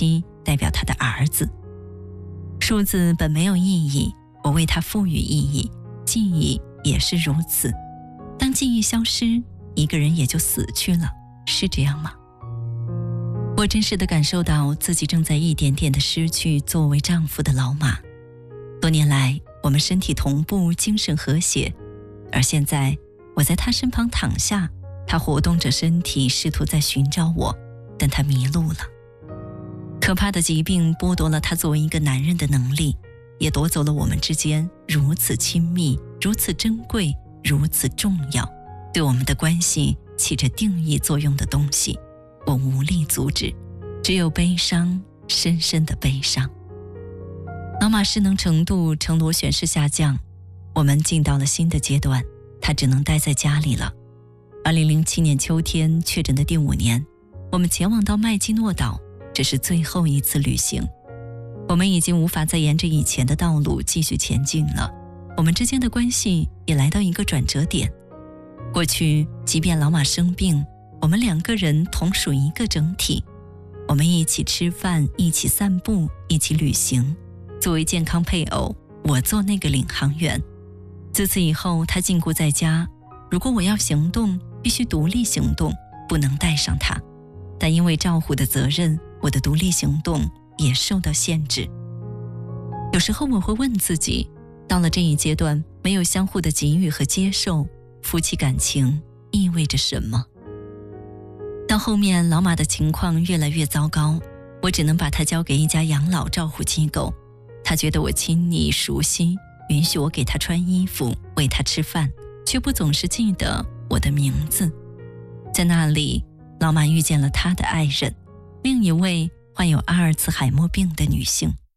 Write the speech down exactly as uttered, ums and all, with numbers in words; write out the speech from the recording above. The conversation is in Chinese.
七代表他的儿子。数字本没有意义，我为它赋予意义，记忆也是如此。当记忆消失，一个人也就死去了，是这样吗？我真实地感受到自己正在一点点地失去作为丈夫的老马。多年来，我们身体同步，精神和谐，而现在我在他身旁躺下，他活动着身体，试图在寻找我，但他迷路了。可怕的疾病剥夺了他作为一个男人的能力，也夺走了我们之间如此亲密、如此珍贵、如此重要，对我们的关系起着定义作用的东西。我无力阻止，只有悲伤，深深的悲伤。老马失能程度呈螺旋式下降，我们进到了新的阶段，他只能待在家里了。二零零七年秋天确诊的第五年，我们前往到麦基诺岛，这是最后一次旅行。我们已经无法再沿着以前的道路继续前进了，我们之间的关系也来到一个转折点。过去，即便老马生病，我们两个人同属一个整体，我们一起吃饭，一起散步，一起旅行。作为健康配偶，我做那个领航员。自此以后，他禁锢在家，如果我要行动，必须独立行动，不能带上他。但因为照护的责任，我的独立行动也受到限制。有时候我会问自己，到了这一阶段，没有相互的给予和接受，夫妻感情意味着什么？到后面，老马的情况越来越糟糕，我只能把他交给一家养老照护机构。他觉得我亲昵熟悉，允许我给他穿衣服，喂他吃饭，却不总是记得我的名字。在那里，老马遇见了他的爱人，另一位患有阿尔茨海默病的女性。